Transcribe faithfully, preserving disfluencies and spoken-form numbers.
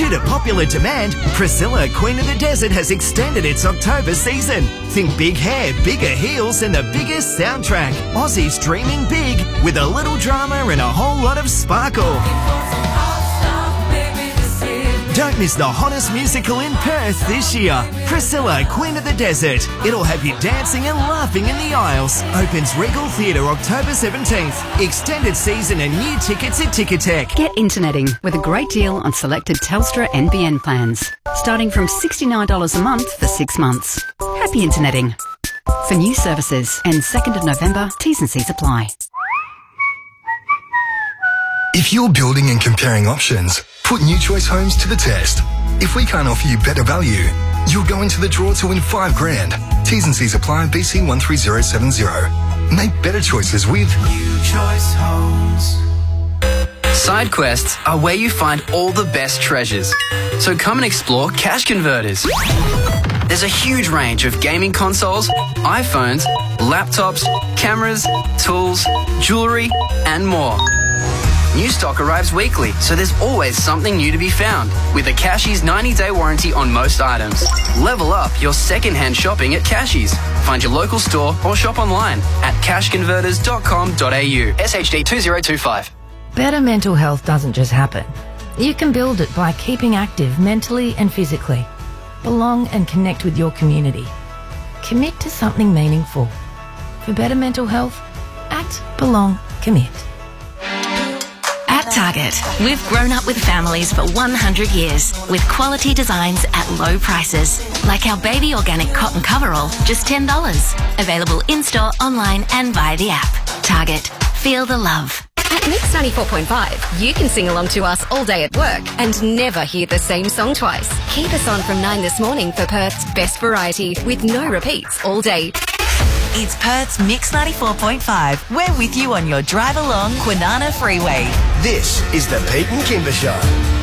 Due to popular demand, Priscilla, Queen of the Desert has extended its October season. Think big hair, bigger heels and the biggest soundtrack. Aussies dreaming big with a little drama and a whole lot of sparkle. Don't miss the hottest musical in Perth this year. Priscilla, Queen of the Desert. It'll have you dancing and laughing in the aisles. Opens Regal Theatre October seventeenth. Extended season and new tickets at Ticketek. Get interneting with a great deal on selected Telstra N B N plans. Starting from sixty-nine dollars a month for six months. Happy interneting. For new services and second of November, T's and C's apply. If you're building and comparing options, put New Choice Homes to the test. If we can't offer you better value, you'll go into the draw to win five grand. T's and C's apply. B C one three zero seven zero. Make better choices with New Choice Homes. Side quests are where you find all the best treasures. So come and explore Cash Converters. There's a huge range of gaming consoles, iPhones, laptops, cameras, tools, jewellery, and more. New stock arrives weekly, so there's always something new to be found. With a Cashies ninety day warranty on most items. Level up your second-hand shopping at Cashies. Find your local store or shop online at cash converters dot com dot a u. S H D two zero two five. Better mental health doesn't just happen. You can build it by keeping active mentally and physically. Belong and connect with your community. Commit to something meaningful. For better mental health, act, belong, commit. At Target, we've grown up with families for one hundred years with quality designs at low prices. Like our baby organic cotton coverall, just ten dollars. Available in-store, online and via the app. Target. Feel the love. At Mix ninety-four point five, you can sing along to us all day at work and never hear the same song twice. Keep us on from nine this morning for Perth's best variety with no repeats all day. It's Perth's Mix ninety-four point five. We're with you on your drive along Kwinana Freeway. This is the Pete and Kimber Show.